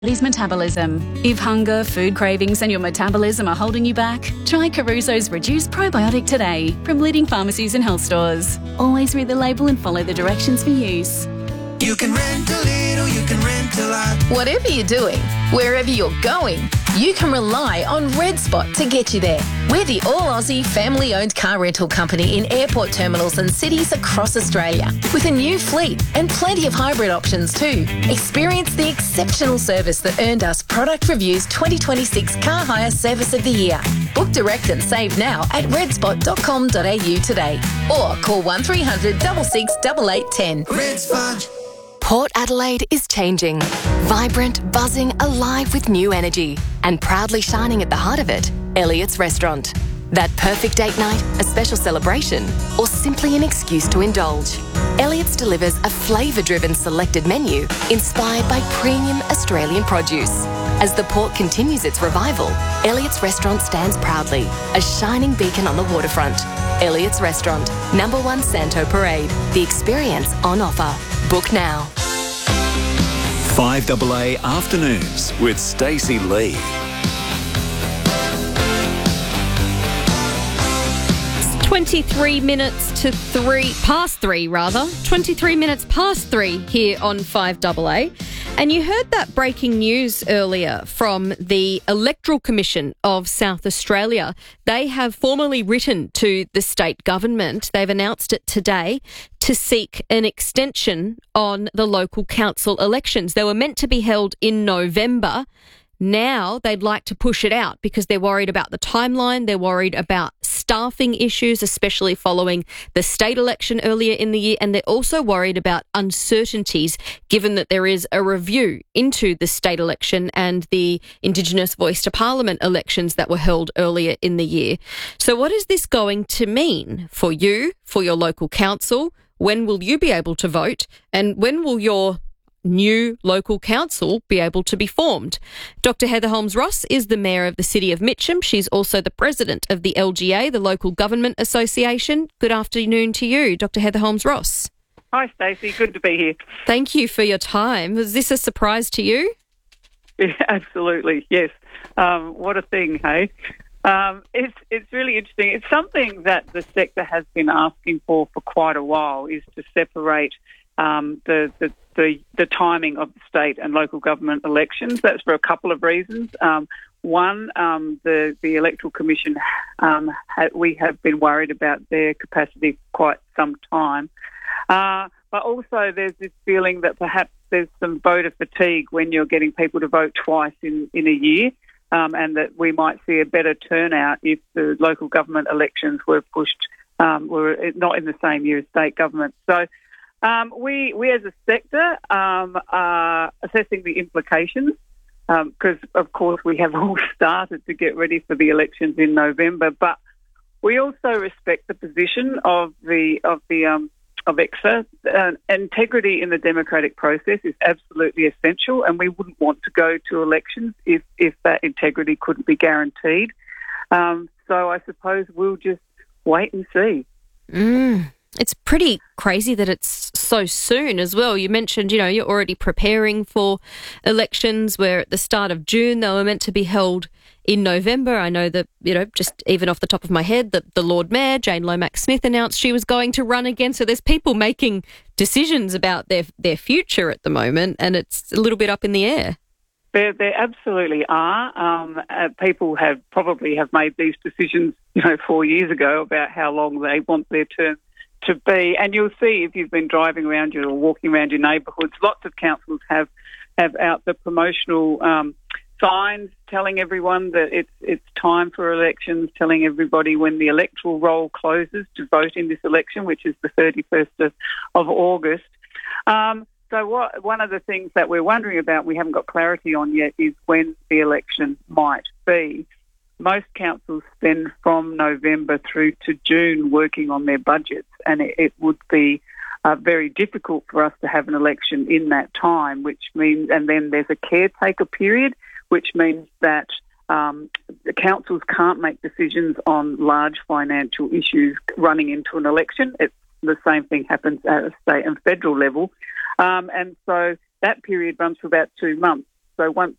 body's metabolism. If hunger, food cravings and your metabolism are holding you back, try Caruso's Reduced Probiotic today from leading pharmacies and health stores. Always read the label and follow the directions for use. You can rent a little, you can rent a lot. Whatever you're doing, wherever you're going, you can rely on Red Spot to get you there. We're the all-Aussie family-owned car rental company in airport terminals and cities across Australia, with a new fleet and plenty of hybrid options too. Experience the exceptional service that earned us Product Review's 2026 Car Hire Service of the Year. Book direct and save now at redspot.com.au today, or call 1300 66 8810. Red Spot. Port Adelaide is changing. Vibrant, buzzing, alive with new energy. And proudly shining at the heart of it, Elliott's Restaurant. That perfect date night, a special celebration, or simply an excuse to indulge. Elliott's delivers a flavour-driven selected menu inspired by premium Australian produce. As the port continues its revival, Elliott's Restaurant stands proudly, a shining beacon on the waterfront. Elliott's Restaurant, number 1 Santo Parade. The experience on offer. Book now. 5AA Afternoons with Stacey Lee. 23 minutes past 3 here on 5AA. And you heard that breaking news earlier from the Electoral Commission of South Australia. They have formally written to the state government. They've announced it today to seek an extension on the local council elections. They were meant to be held in November. Now they'd like to push it out because they're worried about the timeline. They're worried about staffing issues, especially following the state election earlier in the year. And they're also worried about uncertainties, given that there is a review into the state election and the Indigenous Voice to Parliament elections that were held earlier in the year. So what is this going to mean for you, for your local council? When will you be able to vote? And when will your new local council be able to be formed? Dr. Heather Holmes-Ross is the Mayor of the City of Mitcham. She's also the President of the LGA, the Local Government Association. Good afternoon to you, Dr. Heather Holmes-Ross. Hi, Stacey. Good to be here. Thank you for your time. Was this a surprise to you? Yeah, absolutely, yes. What a thing, hey? It's really interesting. It's something that the sector has been asking for quite a while, is to separate the timing of the state and local government elections. That's for a couple of reasons. One, the Electoral Commission, we have been worried about their capacity for quite some time. But also there's this feeling that perhaps there's some voter fatigue when you're getting people to vote twice in a year, and that we might see a better turnout if the local government elections were pushed, were not in the same year as state government. So we as a sector are assessing the implications, because of course we have all started to get ready for the elections in November, but we also respect the position of EXA. Integrity in the democratic process is absolutely essential, and we wouldn't want to go to elections if that integrity couldn't be guaranteed. So I suppose we'll just wait and see. It's pretty crazy that it's so soon as well. You mentioned, you're already preparing for elections. We're at the start of June. They were meant to be held in November. I know that, just even off the top of my head, that the Lord Mayor, Jane Lomax-Smith, announced she was going to run again. So there's people making decisions about their future at the moment, and it's a little bit up in the air. There absolutely are. People have made these decisions, 4 years ago about how long they want their term to be. And you'll see if you've been driving around or walking around your neighbourhoods, lots of councils have out the promotional signs telling everyone that it's time for elections, telling everybody when the electoral roll closes to vote in this election, which is the 31st of August. So one of the things that we're wondering about, we haven't got clarity on yet, is when the election might be. Most councils spend from November through to June working on their budgets, and it would be very difficult for us to have an election in that time, which means, and then there's a caretaker period, which means that the councils can't make decisions on large financial issues running into an election. The same thing happens at a state and federal level. And so that period runs for about 2 months. So once